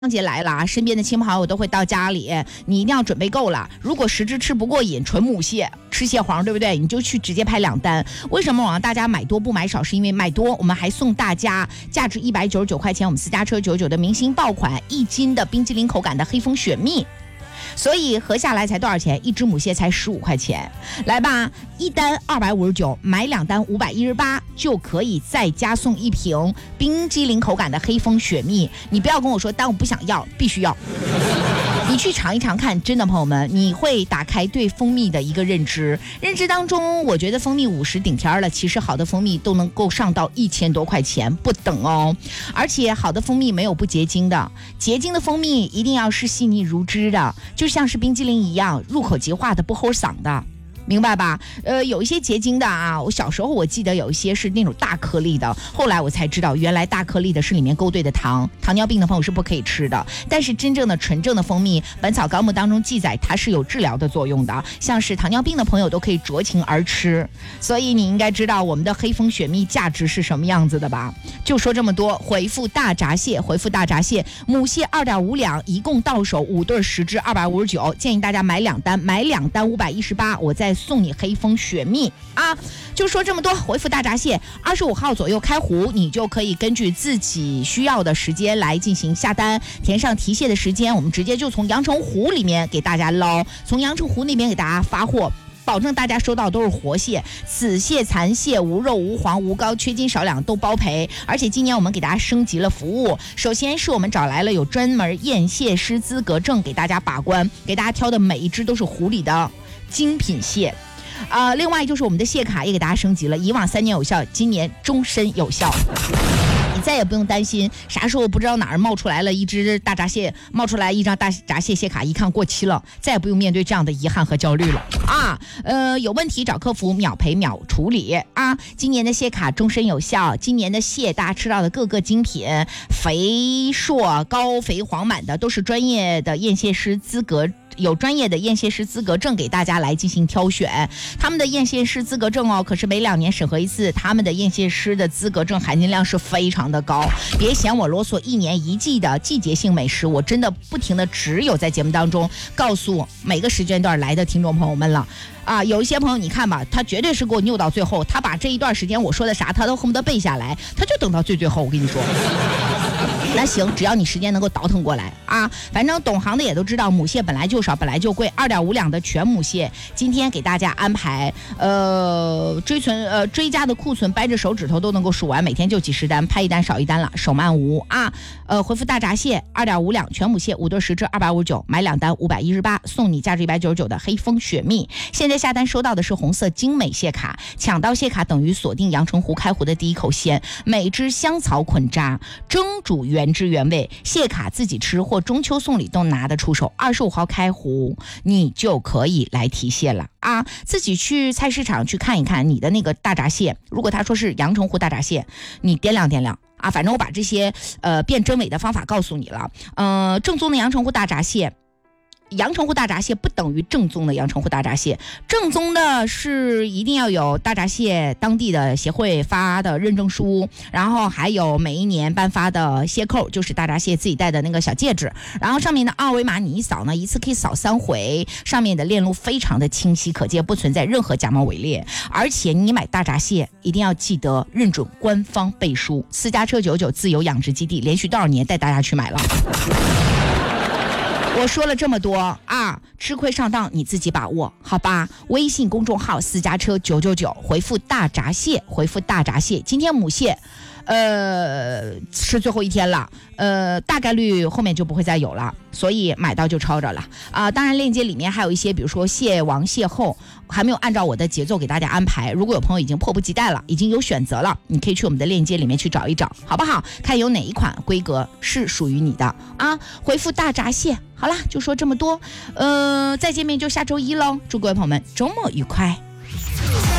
春节来了啊，身边的亲朋好友都会到家里，你一定要准备够了。如果10只吃不过瘾，纯母蟹吃蟹黄，对不对？你就去直接拍2单。为什么我让大家买多不买少？是因为买多我们还送大家价值199块钱，我们私家车99的明星爆款1斤的冰激凌口感的黑蜂雪蜜。所以合下来才多少钱？一只母蟹才15块钱。来吧，一单259，买2单518，就可以再加送1瓶冰激凌口感的黑蜂雪蜜。你不要跟我说，但我不想要，必须要。你去尝一尝看，真的朋友们，你会打开对蜂蜜的一个认知当中，我觉得蜂蜜50顶天了，其实好的蜂蜜都能够上到1000多块钱不等哦。而且好的蜂蜜没有不结晶的，结晶的蜂蜜一定要是细腻如脂的，就像是冰激凌一样，入口即化的，不齁嗓的。明白吧？有一些结晶的啊，我小时候我记得有一些是那种大颗粒的，后来我才知道原来大颗粒的是里面勾兑的糖，糖尿病的朋友是不可以吃的。但是真正的纯正的蜂蜜，本草纲目当中记载它是有治疗的作用的，像是糖尿病的朋友都可以酌情而吃。所以你应该知道我们的黑蜂雪蜜价值是什么样子的吧？就说这么多，回复大闸蟹，回复大闸蟹，母蟹2.5两，一共到手5对10只259，建议大家买2单，买2单518，我再送你黑蜂雪蜜啊！就说这么多，回复大闸蟹，25号左右开壶，你就可以根据自己需要的时间来进行下单，填上提蟹的时间，我们直接就从阳澄湖里面给大家捞，从阳澄湖那边给大家发货。保证大家收到都是活蟹，死蟹、残蟹无肉、无黄、无膏、缺斤少两都包赔。而且今年我们给大家升级了服务，首先是我们找来了有专门验蟹师资格证给大家把关，给大家挑的每一只都是湖里的精品蟹。另外就是我们的蟹卡也给大家升级了，以往3年有效，今年终身有效。你再也不用担心啥时候不知道哪儿冒出来了一只大闸蟹，冒出来一张大闸蟹蟹卡，一看过期了，再也不用面对这样的遗憾和焦虑了啊！有问题找客服，秒赔秒处理啊！今年的蟹卡终身有效，今年的蟹大家吃到的各个精品，肥硕高肥黄满的，都是专业的验蟹师资格。有专业的验蟹师资格证给大家来进行挑选，他们的验蟹师资格证哦，可是每2年审核一次，他们的验蟹师的资格证含金量是非常的高。别嫌我啰嗦，1年1季的季节性美食，我真的不停的只有在节目当中告诉每个时间段来的听众朋友们了。有一些朋友你看吧，他绝对是给我拗到最后，他把这一段时间我说的啥他都恨不得背下来，他就等到最后，我跟你说。那行，只要你时间能够倒腾过来啊，反正懂行的也都知道，母蟹本来就少，本来就贵，2.5两的全母蟹，今天给大家安排，追加的库存掰着手指头都能够数完，每天就几十单，拍1单少1单了，手慢无啊。回复大闸蟹2.5两全母蟹5对10只259，买2单518，送你价值199的黑蜂雪蜜。现在下单收到的是红色精美蟹卡，抢到蟹卡等于锁定阳澄湖开湖的第一口鲜，每只香草捆扎，蒸煮原汁原味，蟹卡自己吃或中秋送礼都拿得出手。25号开湖，你就可以来提蟹了啊！自己去菜市场去看一看你的那个大闸蟹，如果他说是阳澄湖大闸蟹，你掂量掂量啊！反正我把这些辨真伪的方法告诉你了。正宗的阳澄湖大闸蟹。阳澄湖大闸蟹不等于正宗的阳澄湖大闸蟹，正宗的是一定要有大闸蟹当地的协会发的认证书，然后还有每一年颁发的蟹扣，就是大闸蟹自己带的那个小戒指，然后上面的二维码你一扫呢，一次可以扫3回，上面的链路非常的清晰可见，不存在任何假冒伪劣。而且你买大闸蟹一定要记得认准官方背书，私家车99自由养殖基地连续多少年带大家去买了。我说了这么多啊，吃亏上当你自己把握，好吧？微信公众号私家车999，回复大闸蟹，回复大闸蟹。今天母蟹，是最后一天了，大概率后面就不会再有了，所以买到就抄着了啊。当然链接里面还有一些，比如说蟹王、蟹后，还没有按照我的节奏给大家安排。如果有朋友已经迫不及待了，已经有选择了，你可以去我们的链接里面去找一找，好不好？看有哪一款规格是属于你的啊。回复大闸蟹。好啦，就说这么多，再见面就下周1喽，祝各位朋友们周末愉快。